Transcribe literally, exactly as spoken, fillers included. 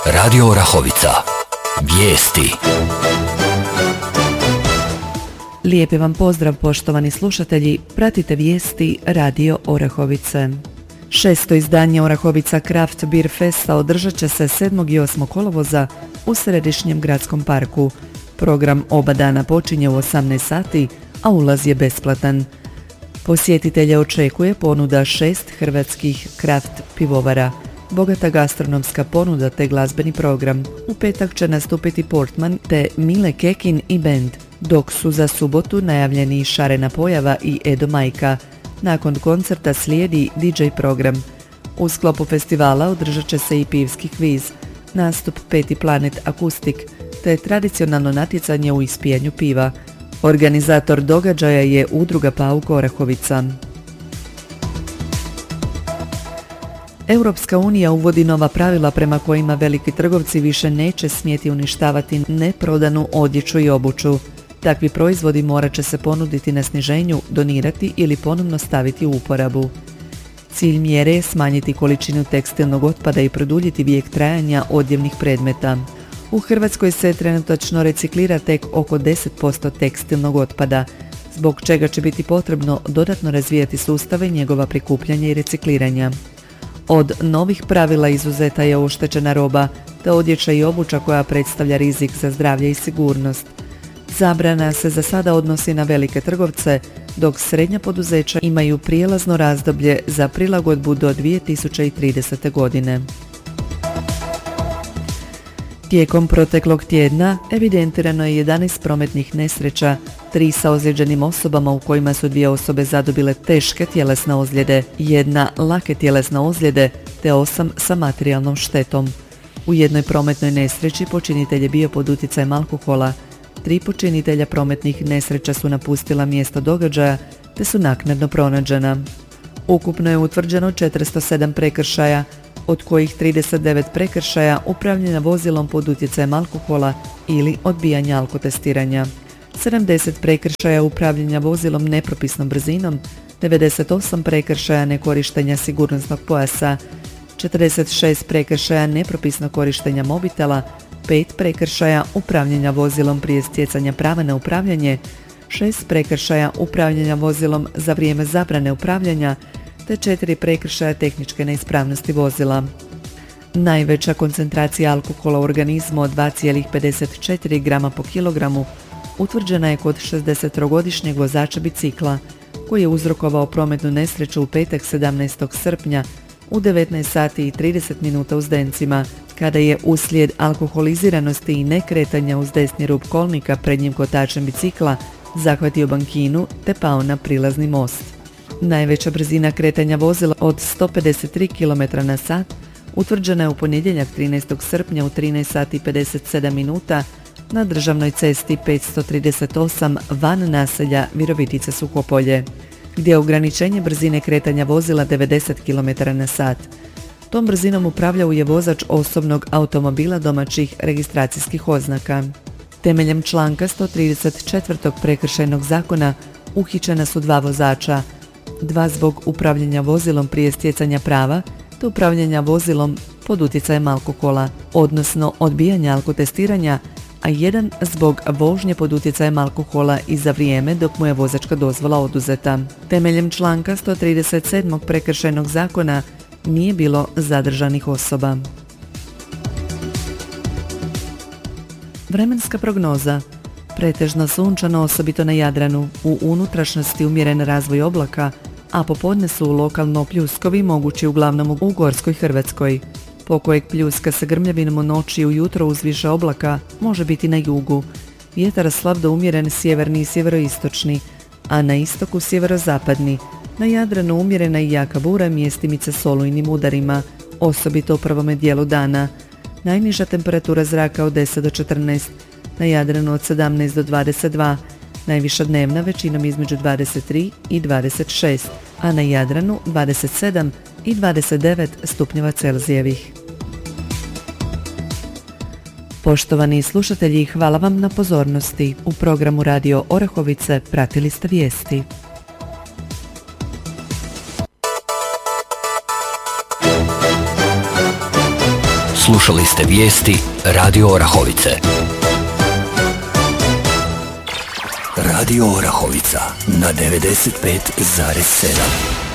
Radio Orahovica. Vijesti. Lijepi vam pozdrav, poštovani slušatelji. Pratite vijesti Radio Orahovice. Šesto izdanje Orahovica Craft Beer Festa održat će se sedmog i osmog kolovoza u središnjem gradskom parku. Program oba dana počinje u osamnaest sati, a ulaz je besplatan. Posjetitelje očekuje ponuda šest hrvatskih kraft pivovara, bogata gastronomska ponuda te glazbeni program. U petak će nastupiti Portman te Mile Kekin i bend, dok su za subotu najavljeni Šarena Pojava i Edo Majka. Nakon koncerta slijedi D J program. U sklopu festivala održat će se i pivski kviz, nastup Peti Planet Akustik te tradicionalno natjecanje u ispijanju piva. Organizator događaja je Udruga Pauk Orahovica. Europska unija uvodi nova pravila prema kojima veliki trgovci više neće smjeti uništavati neprodanu odjeću i obuću. Takvi proizvodi morat će se ponuditi na sniženju, donirati ili ponovno staviti u uporabu. Cilj mjere je smanjiti količinu tekstilnog otpada i produljiti vijek trajanja odjevnih predmeta. U Hrvatskoj se trenutačno reciklira tek oko deset posto tekstilnog otpada, zbog čega će biti potrebno dodatno razvijati sustave njegova prikupljanja i recikliranja. Od novih pravila izuzeta je oštećena roba, te odjeća i obuća koja predstavlja rizik za zdravlje i sigurnost. Zabrana se za sada odnosi na velike trgovce, dok srednja poduzeća imaju prijelazno razdoblje za prilagodbu do dvije tisuće tridesete. godine. Tijekom proteklog tjedna evidentirano je jedanaest prometnih nesreća, tri sa ozlijeđenim osobama u kojima su dvije osobe zadobile teške tjelesne ozljede, jedna lake tjelesne ozljede te osam sa materijalnom štetom. U jednoj prometnoj nesreći počinitelj je bio pod utjecajem alkohola. Tri počinitelja prometnih nesreća su napustila mjesto događaja te su naknadno pronađena. Ukupno je utvrđeno četiristo sedam prekršaja, od kojih trideset devet prekršaja upravljanja vozilom pod utjecajem alkohola ili odbijanja alkotestiranja, sedamdeset prekršaja upravljanja vozilom nepropisnom brzinom, devedeset osam prekršaja nekorištenja sigurnosnog pojasa, četrdeset šest prekršaja nepropisnog korištenja mobitela, pet prekršaja upravljanja vozilom prije stjecanja prava na upravljanje, šest prekršaja upravljanja vozilom za vrijeme zabrane upravljanja, te četiri prekršaja tehničke neispravnosti vozila. Najveća koncentracija alkohola u organizmu od dva zarez pedeset četiri grama po kilogramu utvrđena je kod šezdesettrogodišnjeg vozača bicikla, koji je uzrokovao prometnu nesreću u petak sedamnaestog srpnja u devetnaest sati i trideset minuta u Zdencima, kada je uslijed alkoholiziranosti i nekretanja uz desni rub kolnika prednjim kotačem bicikla zahvatio bankinu te pao na prilazni most. Najveća brzina kretanja vozila od sto pedeset tri kilometra na sat utvrđena je u ponedjeljak trinaestog srpnja u trinaest sati i pedeset sedam minuta na državnoj cesti petsto trideset osam van naselja Virovitica Suhopolje, gdje je ograničenje brzine kretanja vozila devedeset kilometara na sat. Tom brzinom upravljao je vozač osobnog automobila domaćih registracijskih oznaka. Temeljem članka sto trideset četiri prekršajnog zakona uhićena su dva vozača, dva zbog upravljanja vozilom prije stjecanja prava te upravljanja vozilom pod utjecajem alkohola, odnosno odbijanja alkotestiranja, a jedan zbog vožnje pod utjecajem alkohola i za vrijeme dok mu je vozačka dozvola oduzeta. Temeljem članka sto trideset sedam prekršajnog zakona nije bilo zadržanih osoba. Vremenska prognoza. Pretežno sunčano, osobito na Jadranu, u unutrašnjosti umjeren razvoj oblaka, a popodne su lokalno pljuskovi mogući uglavnom u Gorskoj Hrvatskoj. Pokojeg pljuska sa grmljavinom u noći i ujutro uz više oblaka može biti na jugu. Vjetar slab do umjeren sjeverni i sjeveroistočni, a na istoku sjeverozapadni. Na Jadranu umjerena i jaka bura, mjestimice s olujnim udarima, osobito u prvome dijelu dana. Najniža temperatura zraka od deset do četrnaest, na Jadranu od sedamnaest do dvadeset dva, najviša dnevna većinom između dvadeset tri i dvadeset šest, a na Jadranu dvadeset sedam i dvadeset devet stupnjeva Celzijevih. Poštovani slušatelji, hvala vam na pozornosti. U programu Radio Orahovice pratili ste vijesti. Slušali ste vijesti Radio Orahovice. Radio Orahovica na devedeset pet zarez sedam.